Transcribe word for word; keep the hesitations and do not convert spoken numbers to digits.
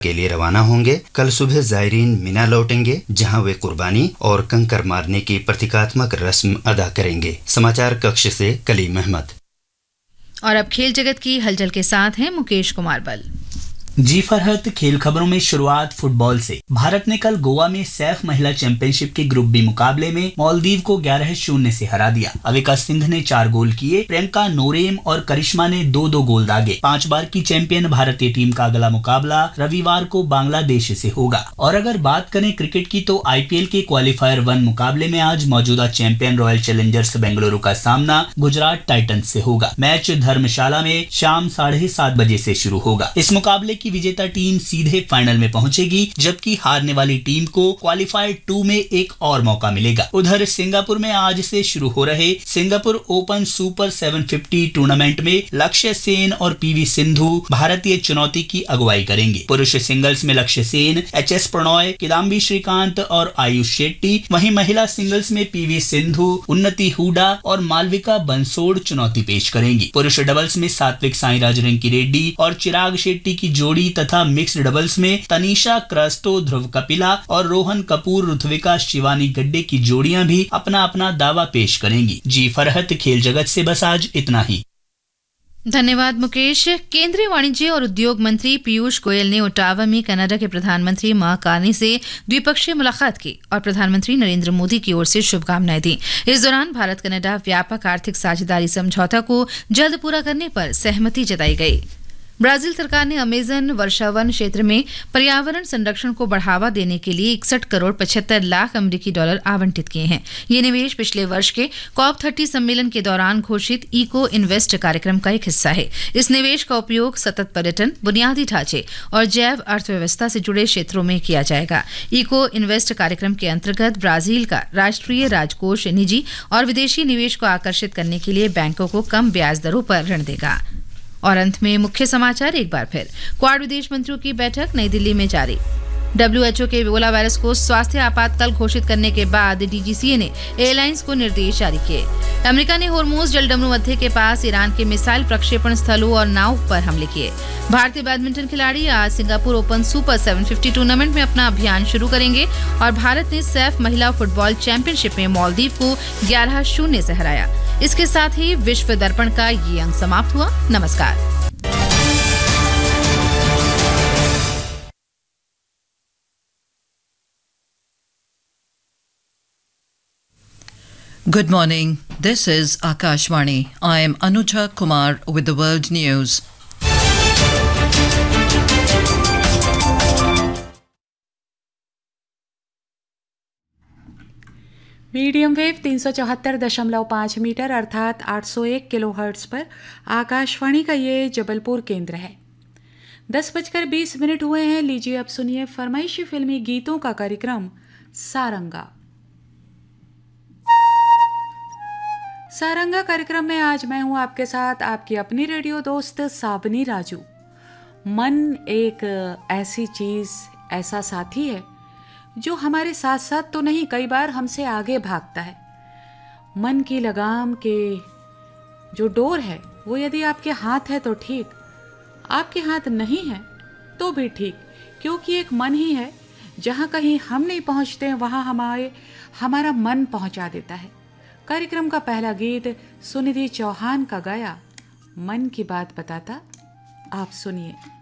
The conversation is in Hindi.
के लिए रवाना होंगे। कल सुबह जायरीन मीना लौटेंगे, जहां वे कुर्बानी और कंकर मारने की प्रतीकात्मक रस्म अदा करेंगे। समाचार कक्ष से कलीम अहमद। और अब खेल जगत की हलचल के साथ हैं मुकेश कुमार बल। जी फरहत, खेल खबरों में शुरुआत फुटबॉल से। भारत ने कल गोवा में सैफ महिला चैंपियनशिप के ग्रुप बी मुकाबले में मालदीव को ग्यारह शून्य से हरा दिया। अविका सिंह ने चार गोल किए, प्रियंका नोरेम और करिश्मा ने दो दो गोल दागे। पांच बार की चैंपियन भारतीय टीम का अगला मुकाबला रविवार को बांग्लादेश से होगा। और अगर बात करें क्रिकेट की, तो आईपीएल के क्वालिफायर वन मुकाबले में आज मौजूदा चैंपियन रॉयल चैलेंजर्स बेंगलुरु का सामना गुजरात टाइटंस से होगा। मैच धर्मशाला में शाम साढ़े सात बजे से शुरू होगा। इस मुकाबले की विजेता टीम सीधे फाइनल में पहुंचेगी, जबकि हारने वाली टीम को क्वालिफायर टू में एक और मौका मिलेगा। उधर सिंगापुर में आज से शुरू हो रहे सिंगापुर ओपन सुपर सात सौ पचास टूर्नामेंट में लक्ष्य सेन और पीवी सिंधु भारतीय चुनौती की अगुवाई करेंगे। पुरुष सिंगल्स में लक्ष्य सेन, एच एस प्रणॉय, किदाम्बी श्रीकांत और आयुष शेट्टी, वहीं महिला सिंगल्स में पीवी सिंधु, उन्नति हुडा और मालविका बंसोड़ चुनौती पेश करेंगी। पुरुष डबल्स में सात्विक साईराज रिंकी रेड्डी और चिराग शेट्टी की जोड़ी तथा मिक्स्ड डबल्स में तनीषा क्रस्टो, ध्रुव कपिला और रोहन कपूर, ऋत्विका शिवानी गड्डे की जोड़ियां भी अपना अपना दावा पेश करेंगी। जी फरहत, खेल जगत से बस आज इतना ही। धन्यवाद मुकेश। केंद्रीय वाणिज्य और उद्योग मंत्री पीयूष गोयल ने ओटावा में कनाडा के प्रधानमंत्री मार्क कार्नी से द्विपक्षीय मुलाकात की और प्रधानमंत्री नरेंद्र मोदी की ओर से शुभकामनाएं दी। इस दौरान भारत कनाडा व्यापक आर्थिक साझेदारी समझौता को जल्द पूरा करने पर सहमति जताई गई। ब्राजील सरकार ने अमेजन वर्षावन क्षेत्र में पर्यावरण संरक्षण को बढ़ावा देने के लिए इकसठ करोड़ पचहत्तर लाख अमेरिकी डॉलर आवंटित किए हैं। ये निवेश पिछले वर्ष के कॉप तीस सम्मेलन के दौरान घोषित इको इन्वेस्ट कार्यक्रम का एक हिस्सा है। इस निवेश का उपयोग सतत पर्यटन, बुनियादी ढांचे और जैव अर्थव्यवस्था से जुड़े क्षेत्रों में किया जाएगा। इको इन्वेस्ट कार्यक्रम के अंतर्गत ब्राजील का राष्ट्रीय राजकोष निजी और विदेशी निवेश को आकर्षित करने के लिए बैंकों को कम ब्याज दरों पर ऋण देगा। और अंत में मुख्य समाचार एक बार फिर। क्वाड विदेश मंत्रियों की बैठक नई दिल्ली में जारी। डब्ल्यूएचओ के इबोला वायरस को स्वास्थ्य आपातकाल घोषित करने के बाद डीजीसीए ने एयरलाइंस को निर्देश जारी किए। अमेरिका ने होर्मुज जलडमरू मध्य के पास ईरान के मिसाइल प्रक्षेपण स्थलों और नाव पर हमले किए। भारतीय बैडमिंटन खिलाड़ी आज सिंगापुर ओपन सुपर सात सौ पचास टूर्नामेंट में अपना अभियान शुरू करेंगे। और भारत ने सैफ महिला फुटबॉल चैंपियनशिप में मालदीव को ग्यारह शून्य से हराया। इसके साथ ही विश्व दर्पण का ये अंक समाप्त हुआ। नमस्कार। Good morning. This is Akashvani. I am Anuja Kumar with the world news. Medium wave तीन सौ चौहत्तर दशमलव पाँच मीटर अर्थात आठ सौ एक किलो हर्ट्ज पर आकाशवाणी का ये जबलपुर केंद्र है। दस बजकर बीस मिनट हुए हैं। लीजिए अब सुनिए फरमाइशी फिल्मी गीतों का कार्यक्रम सारंगा। सारंगा कार्यक्रम में आज मैं हूं आपके साथ, आपकी अपनी रेडियो दोस्त साबनी राजू। मन एक ऐसी चीज, ऐसा साथी है जो हमारे साथ साथ तो नहीं, कई बार हमसे आगे भागता है। मन की लगाम के जो डोर है वो यदि आपके हाथ है तो ठीक, आपके हाथ नहीं है तो भी ठीक, क्योंकि एक मन ही है जहाँ कहीं हम नहीं पहुँचते हैं वहाँ हमारे हमारा मन पहुँचा देता है। कार्यक्रम का पहला गीत सुनिधि चौहान का गाया मन की बात बताता, आप सुनिए।